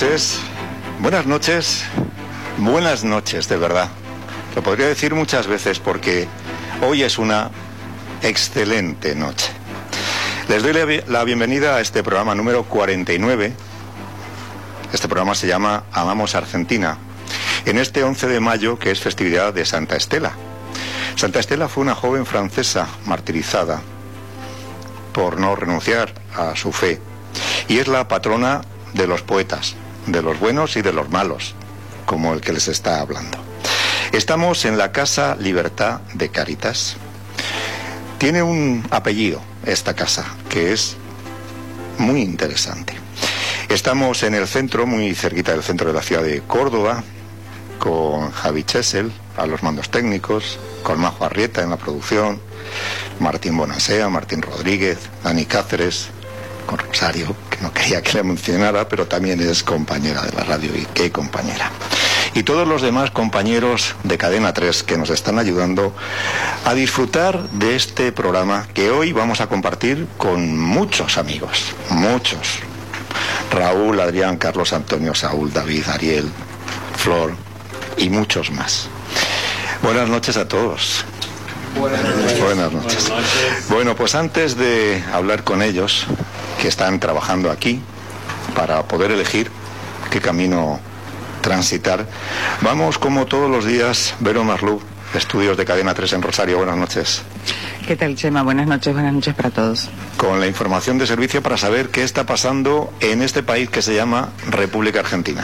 noches, buenas noches, de verdad. Lo podría decir muchas veces porque hoy es una excelente noche. Les doy la bienvenida a este programa número 49. Este programa se llama Amamos Argentina. En este 11 de mayo, que es festividad de Santa Estela. Santa Estela fue una joven francesa martirizada por no renunciar a su fe. Y es la patrona de los poetas, de los buenos y de los malos, como el que les está hablando. Estamos en la Casa Libertad de Cáritas. Tiene un apellido esta casa, que es muy interesante. Estamos en el centro, muy cerquita del centro de la ciudad de Córdoba, con Javi Chesel a los mandos técnicos, con Majo Arrieta en la producción, Martín Bonasea, Martín Rodríguez, Dani Cáceres, con Rosario, que no quería que la mencionara, pero también es compañera de la radio, y qué compañera. Y todos los demás compañeros de Cadena 3 que nos están ayudando a disfrutar de este programa que hoy vamos a compartir con muchos amigos, muchos. Raúl, Adrián, Carlos, Antonio, Saúl, David, Ariel, Flor y muchos más. Buenas noches a todos. Buenas noches. Bueno, pues antes de hablar con ellos, que están trabajando aquí para poder elegir qué camino transitar, vamos como todos los días, Vero Marlú, estudios de Cadena 3 en Rosario. Buenas noches. ¿Qué tal, Chema? Buenas noches para todos. Con la información de servicio para saber qué está pasando en este país que se llama República Argentina.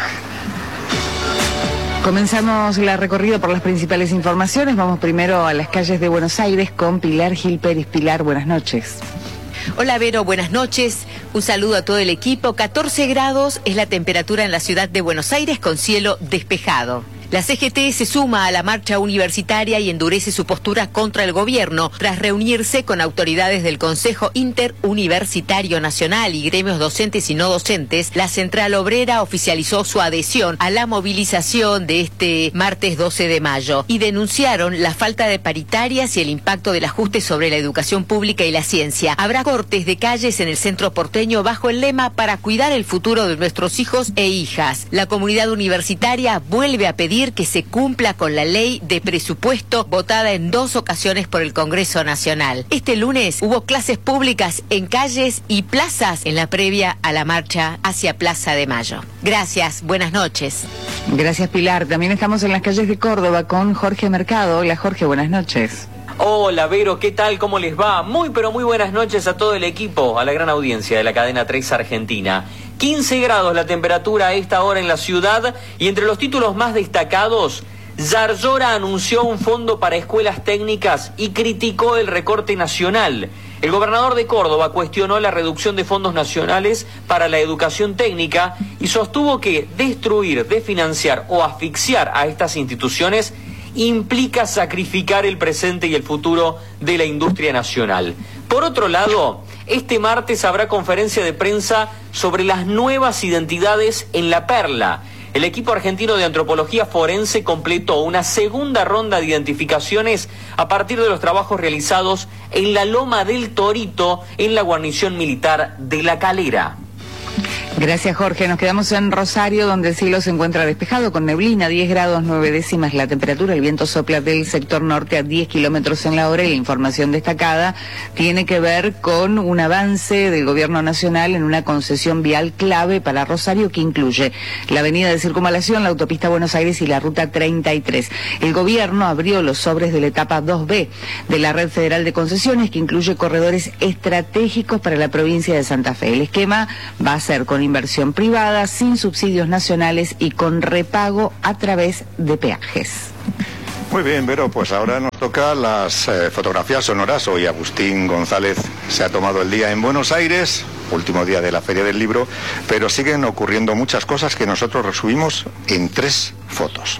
Comenzamos la recorrida por las principales informaciones. Vamos primero a las calles de Buenos Aires con Pilar Gil Pérez. Pilar, buenas noches. Hola Vero, buenas noches. Un saludo a todo el equipo. 14 grados es la temperatura en la ciudad de Buenos Aires con cielo despejado. La CGT se suma a la marcha universitaria y endurece su postura contra el gobierno tras reunirse con autoridades del Consejo Interuniversitario Nacional y gremios docentes y no docentes. La Central Obrera oficializó su adhesión a la movilización de este martes 12 de mayo y denunciaron la falta de paritarias y el impacto del ajuste sobre la educación pública y la ciencia. Habrá cortes de calles en el centro porteño bajo el lema para cuidar el futuro de nuestros hijos e hijas. La comunidad universitaria vuelve a pedir que se cumpla con la ley de presupuesto votada en 2 ocasiones por el Congreso Nacional. Este lunes hubo clases públicas en calles y plazas en la previa a la marcha hacia Plaza de Mayo. Gracias, buenas noches. Gracias, Pilar. También estamos en las calles de Córdoba con Jorge Mercado. Hola, Jorge, buenas noches. Hola Vero, ¿qué tal? ¿Cómo les va? Muy buenas noches a todo el equipo, a la gran audiencia de la Cadena 3 Argentina. 15 grados la temperatura a esta hora en la ciudad y entre los títulos más destacados, Yarlora anunció un fondo para escuelas técnicas y criticó el recorte nacional. El gobernador de Córdoba cuestionó la reducción de fondos nacionales para la educación técnica y sostuvo que destruir, desfinanciar o asfixiar a estas instituciones implica sacrificar el presente y el futuro de la industria nacional. Por otro lado, este martes habrá conferencia de prensa sobre las nuevas identidades en La Perla. El equipo argentino de antropología forense completó una segunda ronda de identificaciones a partir de los trabajos realizados en la Loma del Torito, en la guarnición militar de La Calera. Gracias, Jorge. Nos quedamos en Rosario, donde el cielo se encuentra despejado con neblina, 10 grados 9 décimas la temperatura. El viento sopla del sector norte a 10 kilómetros en la hora y la información destacada tiene que ver con un avance del gobierno nacional en una concesión vial clave para Rosario que incluye la avenida de Circunvalación, la autopista Buenos Aires y la ruta 33. El gobierno abrió los sobres de la etapa 2B de la red federal de concesiones que incluye corredores estratégicos para la provincia de Santa Fe. El esquema va a ser con inversión privada, sin subsidios nacionales y con repago a través de peajes. Muy bien, Vero, pues ahora nos toca las fotografías sonoras. Hoy Agustín González se ha tomado el día en Buenos Aires, último día de la Feria del Libro, pero siguen ocurriendo muchas cosas que nosotros resumimos en 3 fotos.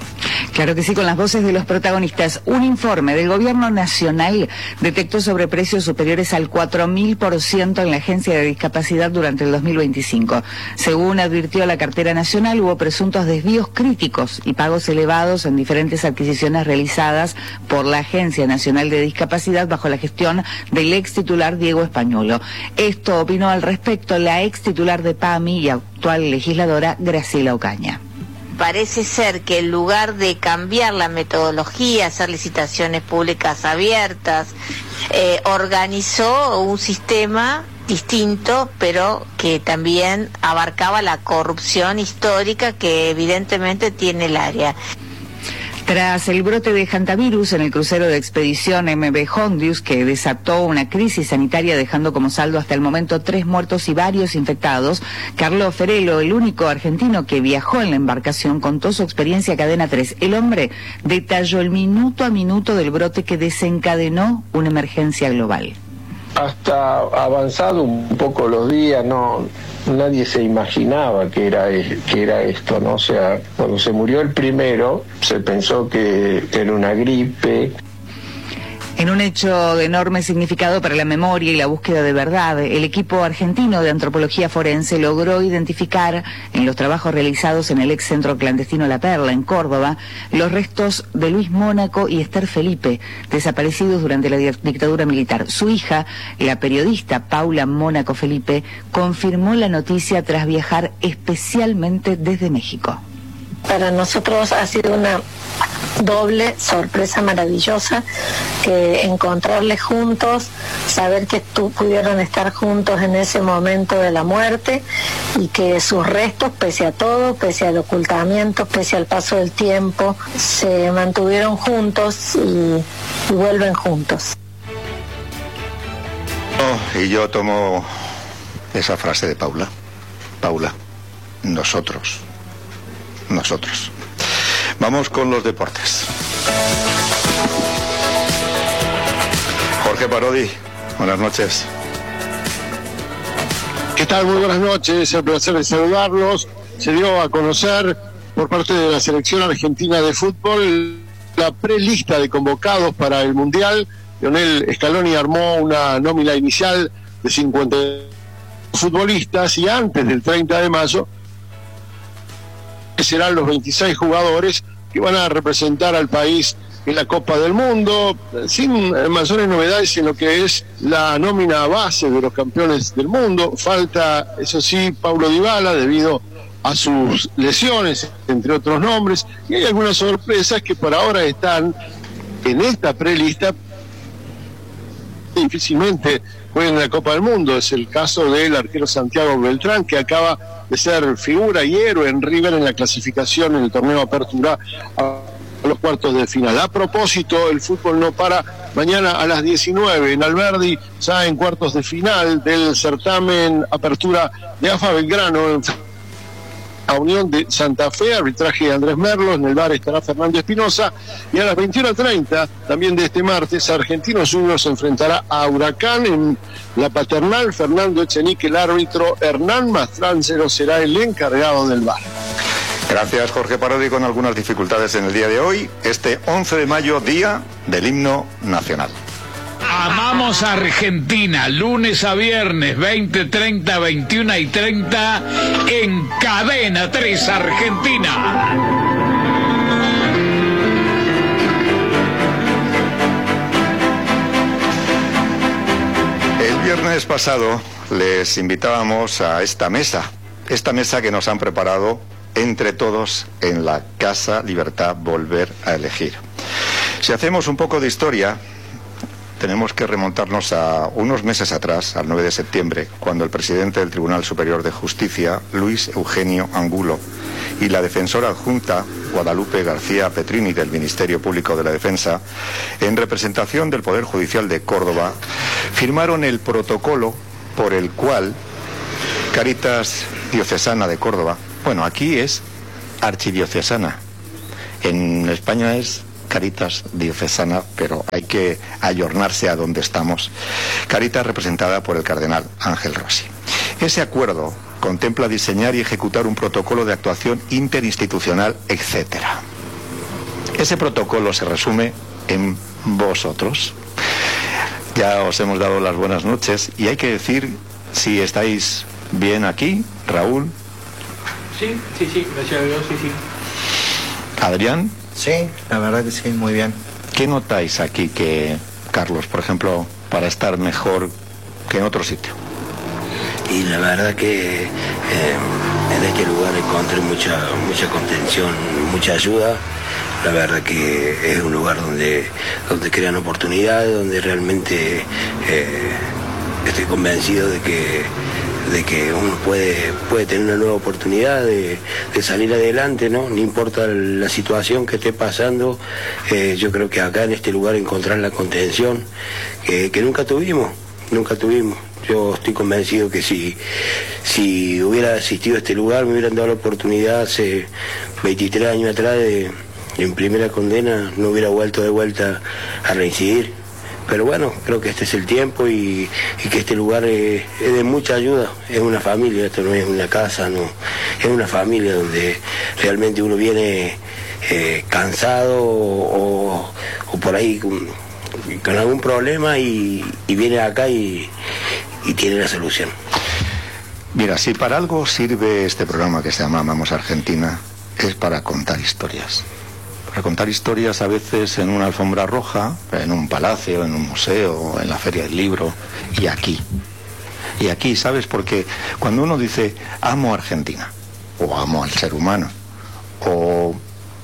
Claro que sí, con las voces de los protagonistas. Un informe del Gobierno Nacional detectó sobreprecios superiores al 4.000% en la Agencia de Discapacidad durante el 2025. Según advirtió la cartera nacional, hubo presuntos desvíos críticos y pagos elevados en diferentes adquisiciones realizadas por la Agencia Nacional de Discapacidad bajo la gestión del ex titular Diego Españolo. Esto opinó al respecto la ex titular de PAMI y actual legisladora Graciela Ocaña. Parece ser que en lugar de cambiar la metodología, hacer licitaciones públicas abiertas, organizó un sistema distinto, pero que también abarcaba la corrupción histórica que evidentemente tiene el área. Tras el brote de hantavirus en el crucero de expedición MV Hondius, que desató una crisis sanitaria dejando como saldo hasta el momento 3 muertos y varios infectados, Carlos Ferelo, el único argentino que viajó en la embarcación, contó su experiencia a Cadena 3. El hombre detalló el minuto a minuto del brote que desencadenó una emergencia global. Hasta avanzado un poco los días, nadie se imaginaba que era esto, ¿no? O sea, cuando se murió el primero, se pensó que era una gripe. En un hecho de enorme significado para la memoria y la búsqueda de verdad, el equipo argentino de antropología forense logró identificar, en los trabajos realizados en el ex centro clandestino La Perla, en Córdoba, los restos de Luis Mónaco y Esther Felipe, desaparecidos durante la dictadura militar. Su hija, la periodista Paula Mónaco Felipe, confirmó la noticia tras viajar especialmente desde México. Para nosotros ha sido una doble sorpresa maravillosa, encontrarles juntos, saber que pudieron estar juntos en ese momento de la muerte y que sus restos, pese a todo, pese al ocultamiento, pese al paso del tiempo, se mantuvieron juntos y vuelven juntos. Y yo tomo esa frase de Paula. Paula, nosotros. Vamos con los deportes. Jorge Parodi, buenas noches. ¿Qué tal? Muy buenas noches, el placer de saludarlos. Se dio a conocer por parte de la selección argentina de fútbol la prelista de convocados para el Mundial. Lionel Scaloni armó una nómina inicial de 50 futbolistas y antes del 30 de mayo serán los 26 jugadores que van a representar al país en la Copa del Mundo, sin mayores novedades en lo que es la nómina base de los campeones del mundo. Falta, eso sí, Paulo Dybala debido a sus lesiones, entre otros nombres, y hay algunas sorpresas que por ahora están en esta prelista, difícilmente jueguen en la Copa del Mundo. Es el caso del arquero Santiago Beltrán, que acaba de ser figura y héroe en River en la clasificación en el torneo Apertura a los cuartos de final. A propósito, el fútbol no para. Mañana a las 19 en Alberdi, ya en cuartos de final del certamen Apertura de AFA Belgrano, en a Unión de Santa Fe, arbitraje de Andrés Merlos. En el bar estará Fernando Espinosa, y a las 21:30 también de este martes, Argentinos Juniors se enfrentará a Huracán en la Paternal. Fernando Echenique el árbitro, Hernán Mastráncero será el encargado del bar. Gracias, Jorge Parodi, con algunas dificultades en el día de hoy, este 11 de mayo, día del himno nacional. Amamos a Argentina, lunes a viernes, 20:30, 21:30, en Cadena 3 Argentina. El viernes pasado les invitábamos a esta mesa que nos han preparado entre todos en la Casa Libertad Volver a Elegir. Si hacemos un poco de historia, tenemos que remontarnos a unos meses atrás, al 9 de septiembre, cuando el presidente del Tribunal Superior de Justicia, Luis Eugenio Angulo, y la defensora adjunta, Guadalupe García Petrini, del Ministerio Público de la Defensa, en representación del Poder Judicial de Córdoba, firmaron el protocolo por el cual Cáritas Diocesana de Córdoba, bueno, aquí es archidiocesana, en España es Cáritas Diocesana, pero hay que ayornarse a donde estamos. Cáritas representada por el cardenal Ángel Rossi. Ese acuerdo contempla diseñar y ejecutar un protocolo de actuación interinstitucional, etcétera. Ese protocolo se resume en vosotros. Ya os hemos dado las buenas noches y hay que decir si estáis bien aquí, Raúl. Sí, gracias a Dios, sí. Adrián. Sí, la verdad que sí, muy bien. ¿Qué notáis aquí que, Carlos, por ejemplo, para estar mejor que en otro sitio? Y la verdad que en este lugar encontré mucha contención, mucha ayuda. La verdad que es un lugar donde crean oportunidades, donde realmente estoy convencido de que uno puede tener una nueva oportunidad de salir adelante, ¿no? No importa la situación que esté pasando, yo creo que acá en este lugar encontrar la contención que nunca tuvimos. Yo estoy convencido que si hubiera asistido a este lugar, me hubieran dado la oportunidad hace 23 años atrás en primera condena, no hubiera vuelto de vuelta a reincidir. Pero bueno, creo que este es el tiempo y que este lugar es de mucha ayuda. Es una familia, esto no es una casa, no, es una familia donde realmente uno viene cansado o por ahí con algún problema y viene acá y tiene la solución. Mira, si para algo sirve este programa que se llama Amamos Argentina, es para contar historias. Para contar historias a veces en una alfombra roja, en un palacio, en un museo, en la feria del libro, y aquí. Y aquí, ¿sabes? Porque cuando uno dice amo a Argentina, o amo al ser humano, o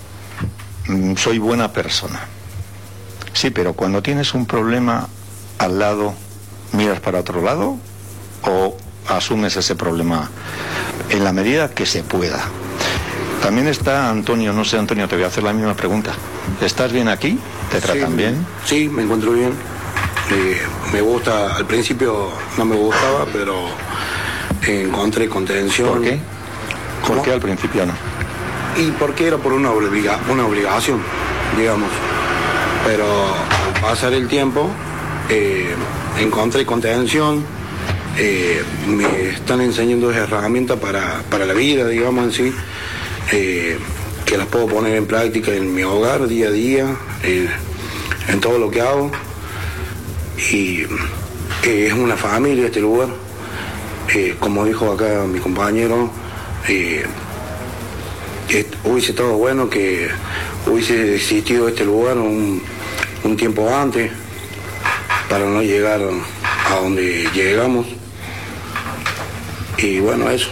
soy buena persona. Sí, pero cuando tienes un problema al lado, ¿miras para otro lado o asumes ese problema en la medida que se pueda? También está Antonio, no sé, Antonio, te voy a hacer la misma pregunta. ¿Estás bien aquí? ¿Te tratan bien? Sí, me encuentro bien. Me gusta, al principio no me gustaba, pero encontré contención. ¿Por qué? ¿Por qué al principio no? Y porque era por una obligación, digamos. Pero al pasar el tiempo, encontré contención, me están enseñando herramientas para la vida, digamos en sí. Que las puedo poner en práctica en mi hogar día a día, en todo lo que hago. Y es una familia este lugar. Como dijo acá mi compañero, hubiese estado bueno que hubiese existido este lugar un tiempo antes para no llegar a donde llegamos. Y bueno, eso.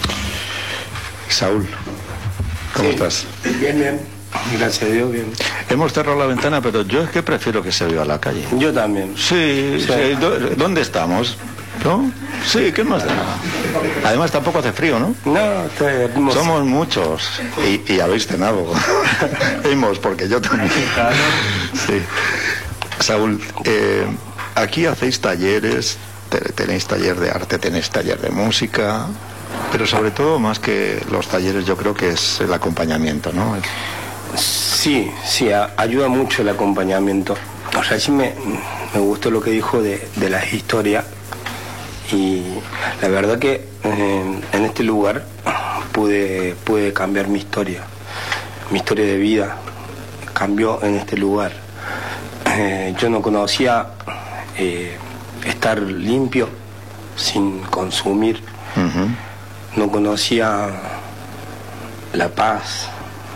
Saúl, ¿cómo estás? Bien. Gracias a Dios, bien. Hemos cerrado la ventana, pero yo es que prefiero que se vea la calle. Yo también. Sí. ¿Dónde estamos? ¿No? Sí, ¿qué más da? Además tampoco hace frío, ¿no? No, está hermoso. Somos muchos y habéis cenado. Hemos, porque yo también. Sí. Saúl, aquí hacéis talleres, tenéis taller de arte, tenéis taller de música, pero sobre todo, más que los talleres, yo creo que es el acompañamiento, ¿no? Sí, ayuda mucho el acompañamiento. O sea, sí me gustó lo que dijo de las historias. Y la verdad que en este lugar pude cambiar mi historia de vida cambió en este lugar. Yo no conocía estar limpio sin consumir. No conocía la paz,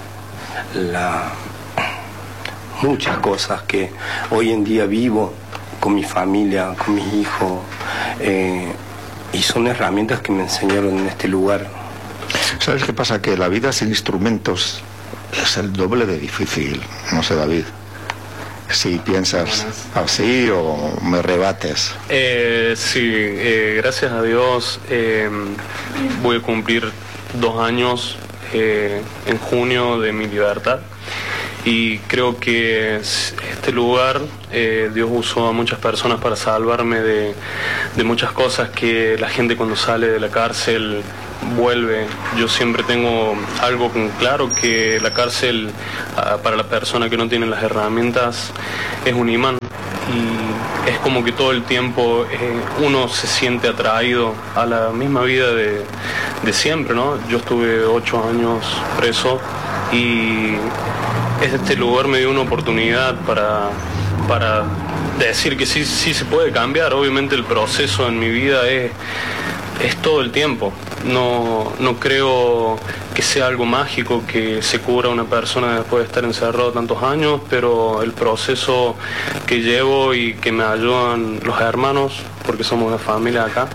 muchas cosas que hoy en día vivo con mi familia, con mis hijos, y son herramientas que me enseñaron en este lugar. ¿Sabes qué pasa? Que la vida sin instrumentos es el doble de difícil, no sé, David. Si piensas así o me rebates. Sí, gracias a Dios voy a cumplir 2 años en junio de mi libertad. Y creo que este lugar, Dios usó a muchas personas para salvarme de muchas cosas que la gente cuando sale de la cárcel vuelve. Yo siempre tengo algo claro, que la cárcel para la persona que no tiene las herramientas es un imán. Y es como que todo el tiempo uno se siente atraído a la misma vida de siempre, ¿no? Yo estuve 8 años preso y este lugar me dio una oportunidad para decir que sí se puede cambiar. Obviamente el proceso en mi vida es todo el tiempo. No creo que sea algo mágico que se cura una persona después de estar encerrado tantos años, pero el proceso que llevo y que me ayudan los hermanos, porque somos una familia acá,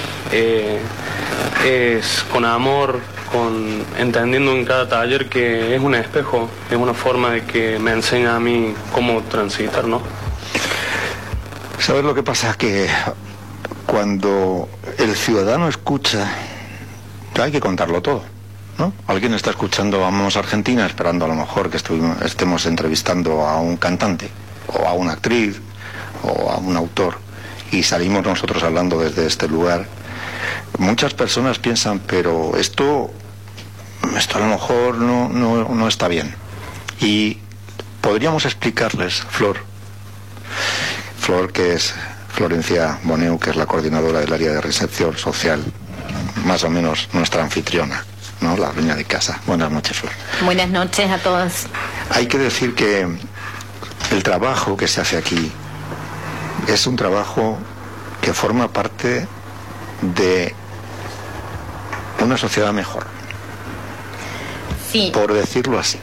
es con amor, entendiendo en cada taller que es un espejo, es una forma de que me enseña a mí cómo transitar, ¿no? ¿Sabes lo que pasa? Que cuando el ciudadano escucha, hay que contarlo todo, ¿no? Alguien está escuchando Vamos a Argentina esperando a lo mejor que estemos entrevistando a un cantante o a una actriz o a un autor, y salimos nosotros hablando desde este lugar. Muchas personas piensan, pero esto a lo mejor no está bien, y podríamos explicarles, Flor, que es Florencia Boneu, que es la coordinadora del área de recepción social, más o menos nuestra anfitriona, ¿no? La dueña de casa. Buenas noches, Flor. Buenas noches a todos. Hay que decir que el trabajo que se hace aquí es un trabajo que forma parte de una sociedad mejor. Sí. Por decirlo así.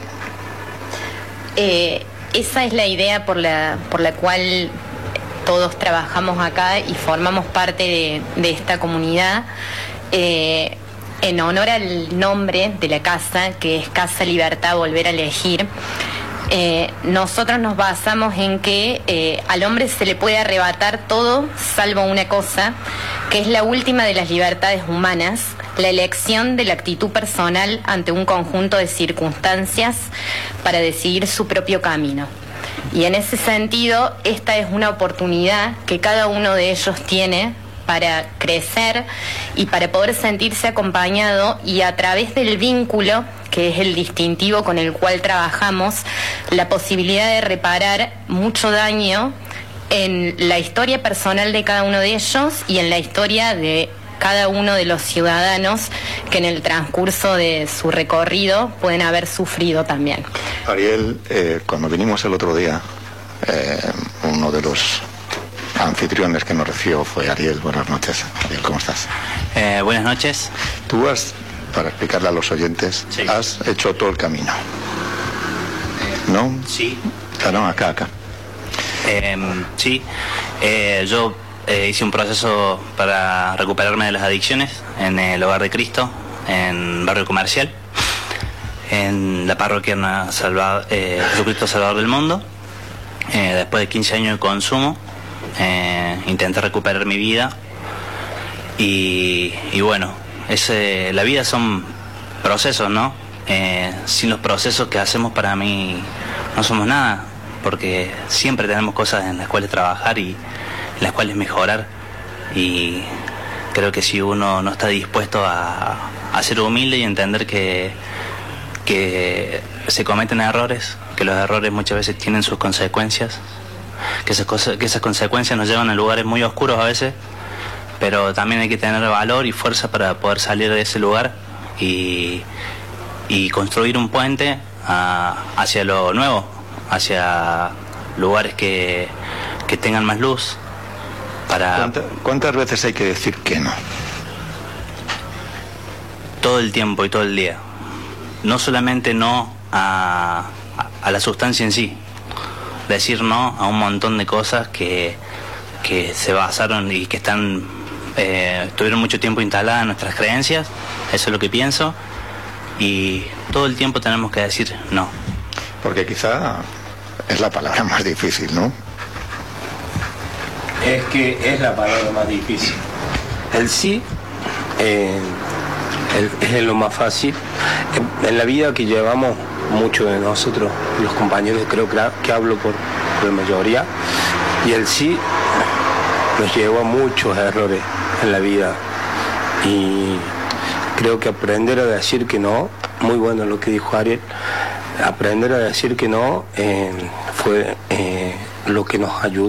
Esa es la idea por la cual todos trabajamos acá y formamos parte de esta comunidad, en honor al nombre de la casa, que es Casa Libertad Volver a Elegir. Nosotros nos basamos en que al hombre se le puede arrebatar todo salvo una cosa, que es la última de las libertades humanas, la elección de la actitud personal ante un conjunto de circunstancias para decidir su propio camino. Y en ese sentido, esta es una oportunidad que cada uno de ellos tiene para crecer y para poder sentirse acompañado, y a través del vínculo, que es el distintivo con el cual trabajamos, la posibilidad de reparar mucho daño en la historia personal de cada uno de ellos y en la historia de cada uno de los ciudadanos que en el transcurso de su recorrido pueden haber sufrido también. Ariel, cuando vinimos el otro día, uno de los anfitriones que nos recibió fue Ariel. Buenas noches, Ariel, ¿cómo estás? Buenas noches. Tú has, para explicarle a los oyentes, sí, has hecho todo el camino, ¿no? Sí. Ah, no, acá. Sí, yo hice un proceso para recuperarme de las adicciones en el Hogar de Cristo, en Barrio Comercial, en la parroquia Jesucristo Salvador del Mundo. Después de 15 años de consumo, intenté recuperar mi vida y bueno, la vida son procesos, ¿no? Sin los procesos que hacemos, para mí no somos nada, porque siempre tenemos cosas en las cuales trabajar y en las cuales mejorar, y creo que si uno no está dispuesto a ser humilde y entender que se cometen errores, que los errores muchas veces tienen sus consecuencias, que esas consecuencias nos llevan a lugares muy oscuros a veces, pero también hay que tener valor y fuerza para poder salir de ese lugar y construir un puente hacia lo nuevo, hacia lugares que tengan más luz. ¿Cuántas veces hay que decir que no? Todo el tiempo y todo el día. No solamente no a la sustancia en sí, decir no a un montón de cosas que se basaron y que estuvieron mucho tiempo instaladas en nuestras creencias. Eso es lo que pienso, y todo el tiempo tenemos que decir no. Porque quizá es la palabra más difícil, ¿no? Es que es la palabra más difícil. El sí es lo más fácil. En la vida que llevamos, muchos de nosotros, los compañeros, creo que hablo por la mayoría, y el sí nos llevó a muchos errores en la vida, y creo que aprender a decir que no, muy bueno lo que dijo Ariel, aprender a decir que no fue lo que nos ayudó